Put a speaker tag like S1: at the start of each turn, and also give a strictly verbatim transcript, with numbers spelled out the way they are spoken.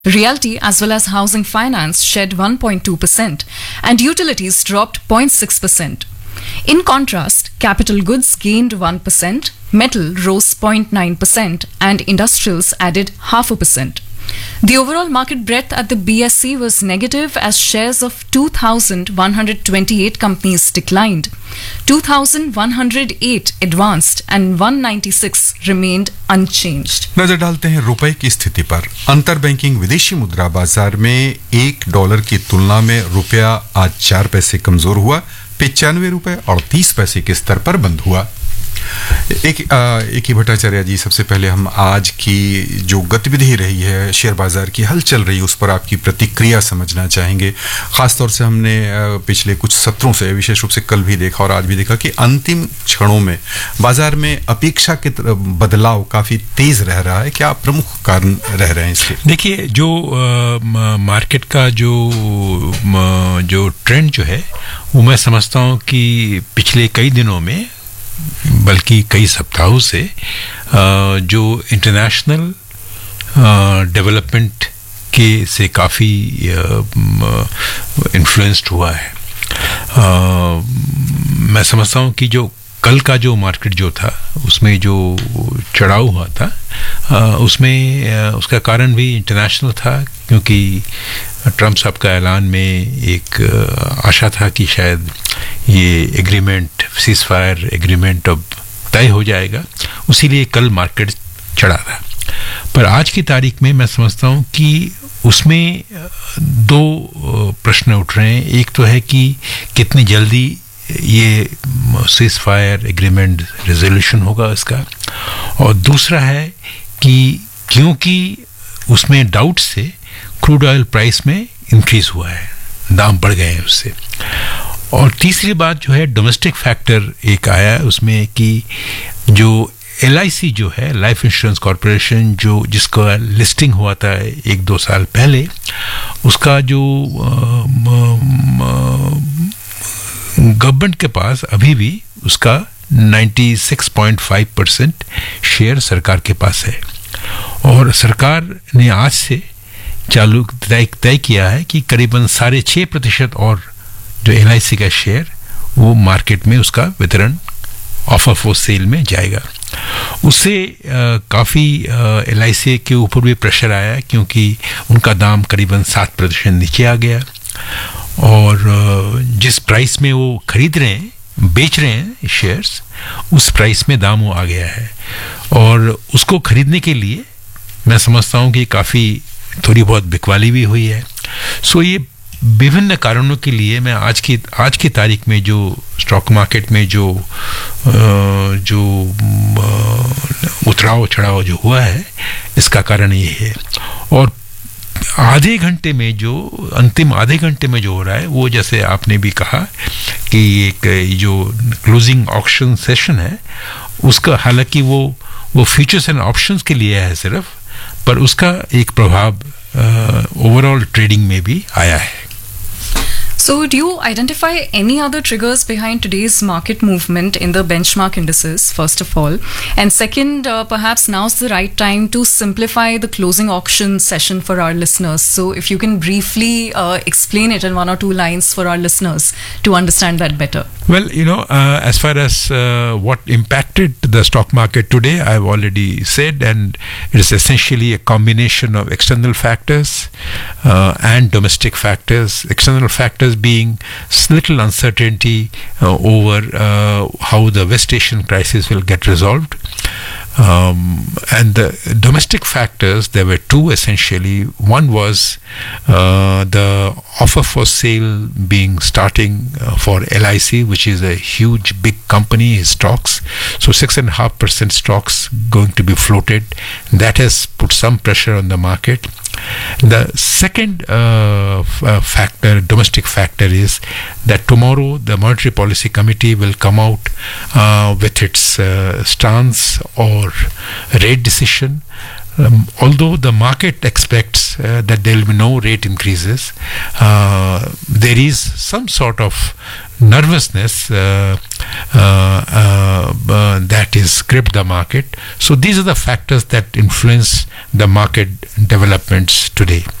S1: Realty as well as housing finance shed one point two percent and utilities dropped zero point six percent. In contrast, capital goods gained one percent, metal rose zero point nine percent and industrials added half a percent. The overall market breadth at the B S E was negative as shares of two thousand one hundred twenty-eight companies declined. two thousand one hundred eight advanced and one hundred ninety-six remained unchanged.
S2: नजर डालते हैं रुपए की स्थिति पर। अंतर banking विदेशी मुद्रा बाजार में एक डॉलर की तुलना में रुपया आज चार पैसे कमजोर हुआ, पचानवे रुपए अड़तीस पैसे के स्तर पर बंद हुआ। एक एक ही भट्टाचार्य जी, सबसे पहले हम आज की जो गतिविधि रही है, शेयर बाजार की हलचल रही, उस पर आपकी प्रतिक्रिया समझना चाहेंगे। खासतौर से हमने पिछले कुछ सत्रों से, विशेष रूप से कल भी देखा और आज भी देखा कि अंतिम क्षणों में बाजार में अपेक्षा के बदलाव काफी तेज रह रहा है। क्या प्रमुख कारण रह रहे हैं इसके?
S3: देखिए, जो आ, मार्केट का जो आ, जो ट्रेंड जो है वो मैं समझता हूँ कि पिछले कई दिनों में, बल्कि कई सप्ताहों से जो इंटरनेशनल डेवलपमेंट के से काफ़ी इन्फ्लुएंस्ड हुआ है। आ, मैं समझता हूँ कि जो कल का जो मार्केट जो था उसमें जो चढ़ाव हुआ था, आ, उसमें आ, उसका कारण भी इंटरनेशनल था, क्योंकि ट्रम्प साहब का ऐलान में एक आशा था कि शायद ये एग्रीमेंट, सीज फायर एग्रीमेंट अब तय हो जाएगा, उसीलिए कल मार्केट चढ़ा था। पर आज की तारीख में मैं समझता हूँ कि उसमें दो प्रश्न उठ रहे हैं। एक तो है कि कितनी जल्दी ये सीज फायर एग्रीमेंट रेजोल्यूशन होगा इसका, और दूसरा है कि क्योंकि उसमें डाउट से क्रूड ऑयल प्राइस में इंक्रीज हुआ है, दाम बढ़ गए हैं उससे। और तीसरी बात जो है, डोमेस्टिक फैक्टर एक आया है उसमें कि जो एल आई सी जो है, लाइफ इंश्योरेंस कॉरपोरेशन, जो जिसका लिस्टिंग हुआ था एक दो साल पहले, उसका जो गवर्नमेंट के पास अभी भी उसका छियानवे पॉइंट पाँच परसेंट शेयर सरकार के पास है, और सरकार ने आज से चालू तय तय किया है कि करीबन साढ़े छः प्रतिशत और जो एल आई सी का शेयर वो मार्केट में उसका वितरण ऑफर फॉर सेल में जाएगा। उससे काफ़ी एल आई सी के ऊपर भी प्रेशर आया, क्योंकि उनका दाम करीबन सात प्रतिशत नीचे आ गया, और जिस प्राइस में वो खरीद रहे हैं, बेच रहे हैं शेयर्स, उस प्राइस में दाम वो आ गया है, और उसको खरीदने के लिए मैं समझता हूँ कि काफ़ी थोड़ी बहुत बिकवाली भी हुई है। सो ये विभिन्न कारणों के लिए मैं आज की आज की तारीख में जो स्टॉक मार्केट में जो जो उतराव चढ़ाव जो हुआ है, इसका कारण ये है। और आधे घंटे में जो अंतिम आधे घंटे में जो हो रहा है, वो जैसे आपने भी कहा कि एक जो क्लोजिंग ऑक्शन सेशन है उसका, हालांकि वो वो फ्यूचर्स एंड ऑप्शंस के लिए है सिर्फ, पर उसका एक प्रभाव ओवरऑल ट्रेडिंग में भी आया है।
S1: So, do you identify any other triggers behind today's market movement in the benchmark indices, first of all? And second, uh, perhaps now's the right time to simplify the closing auction session for our listeners. So, if you can briefly uh, explain it in one or two lines for our listeners to understand that better.
S3: Well, you know, uh, as far as uh, what impacted the stock market today, I've already said, and it is essentially a combination of external factors uh, and domestic factors. External factors being little uncertainty uh, over uh, how the West Asian crisis will get resolved. Um, and the domestic factors, there were two essentially. One was uh, the offer for sale being starting uh, for L I C, which is a huge big company, his stocks. So six and a half percent stocks going to be floated. That has put some pressure on the market. The second uh, f- uh, factor, domestic factor, is that tomorrow the Monetary Policy Committee will come out uh, with its uh, stance or rate decision. um, although the market expects uh, that there will be no rate increases, uh, there is some sort of nervousness uh, uh, uh, uh, that is gripped the market. So these are the factors that influence the market developments today.